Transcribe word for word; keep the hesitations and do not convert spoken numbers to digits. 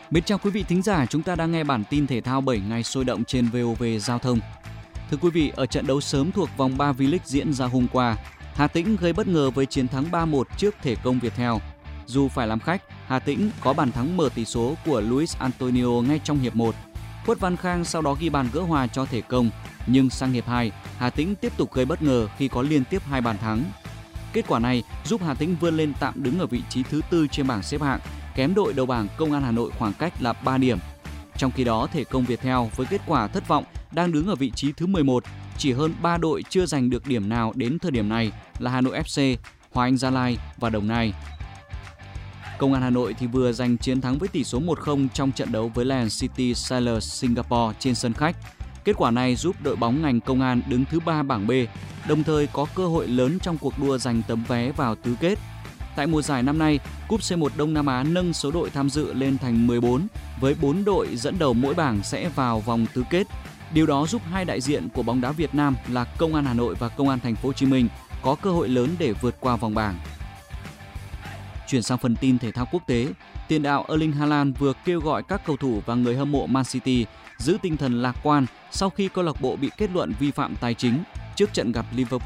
Mến chào quý vị thính giả, chúng ta đang nghe bản tin thể thao bảy ngày sôi động trên vê o vê Giao thông. Thưa quý vị, ở trận đấu sớm thuộc vòng ba V-League diễn ra hôm qua, Hà Tĩnh gây bất ngờ với chiến thắng ba một trước Thể Công Viettel. Dù phải làm khách, Hà Tĩnh có bàn thắng mở tỷ số của Luis Antonio ngay trong hiệp một. Khuất Văn Khang sau đó ghi bàn gỡ hòa cho Thể Công, nhưng sang hiệp hai, Hà Tĩnh tiếp tục gây bất ngờ khi có liên tiếp hai bàn thắng. Kết quả này giúp Hà Tĩnh vươn lên tạm đứng ở vị trí thứ tư trên bảng xếp hạng, kém đội đầu bảng Công an Hà Nội khoảng cách là ba điểm. Trong khi đó, Thể Công Viettel với kết quả thất vọng đang đứng ở vị trí thứ mười một, chỉ hơn ba đội chưa giành được điểm nào đến thời điểm này là Hà Nội ép xê, Hòa Anh Gia Lai và Đồng Nai. Công an Hà Nội thì vừa giành chiến thắng với tỷ số một không trong trận đấu với Lion City Sailors Singapore trên sân khách. Kết quả này giúp đội bóng ngành Công an đứng thứ ba bảng B, đồng thời có cơ hội lớn trong cuộc đua giành tấm vé vào tứ kết. Tại mùa giải năm nay, Cúp xê một Đông Nam Á nâng số đội tham dự lên thành mười bốn, với bốn đội dẫn đầu mỗi bảng sẽ vào vòng tứ kết. Điều đó giúp hai đại diện của bóng đá Việt Nam là Công an Hà Nội và Công an Thành phố Hồ Chí Minh có cơ hội lớn để vượt qua vòng bảng. Chuyển sang phần tin thể thao quốc tế, tiền đạo Erling Haaland vừa kêu gọi các cầu thủ và người hâm mộ Man City giữ tinh thần lạc quan sau khi câu lạc bộ bị kết luận vi phạm tài chính trước trận gặp Liverpool.